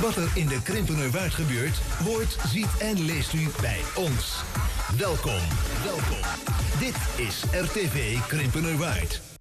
Wat er in de Krimpenerwaard gebeurt, hoort, ziet en leest u bij ons. Welkom. Dit is RTV Krimpenerwaard.